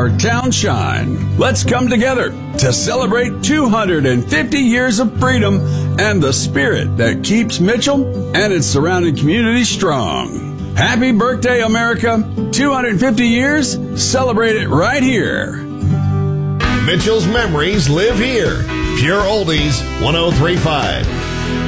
our town shine. Let's come together to celebrate 250 years of freedom and the spirit that keeps Mitchell and its surrounding community strong. Happy birthday, America. 250 years. Celebrate it right here. Mitchell's memories live here. Pure Oldies 103.5.